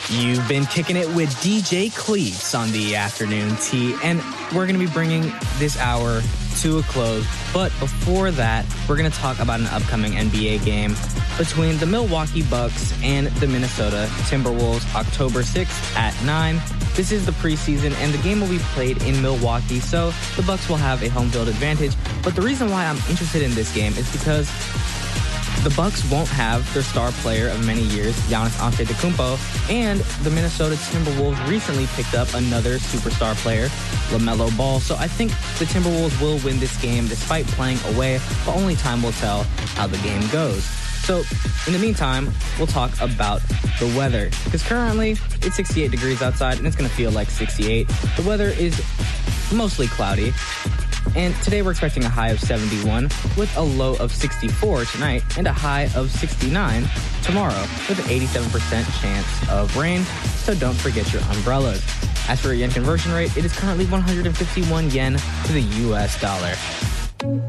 You've been kicking it with DJ Cleats on the afternoon tea, and we're going to be bringing this hour to a close. But before that, we're going to talk about an upcoming NBA game between the Milwaukee Bucks and the Minnesota Timberwolves, October 6th at 9. This is the preseason, and the game will be played in Milwaukee, so the Bucks will have a home field advantage. But the reason why I'm interested in this game is because the Bucks won't have their star player of many years, Giannis Antetokounmpo, and the Minnesota Timberwolves recently picked up another superstar player, LaMelo Ball. So I think the Timberwolves will win this game despite playing away, but only time will tell how the game goes. So in the meantime, we'll talk about the weather, because currently it's 68 degrees outside and it's going to feel like 68. The weather is mostly cloudy. And today we're expecting a high of 71 with a low of 64 tonight and a high of 69 tomorrow with an 87% chance of rain. So don't forget your umbrellas. As for a yen conversion rate, it is currently 151 yen to the US dollar.